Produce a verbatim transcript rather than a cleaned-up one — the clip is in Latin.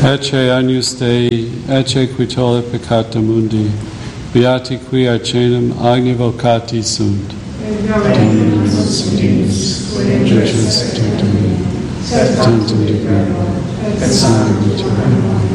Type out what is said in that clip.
Ecce agnus Dei, ecce qui tollit peccata mundi, beati qui arcenum agni vocati sunt. Dominus Divis, Judges Tutum, et tantum dicam, et sanguitum.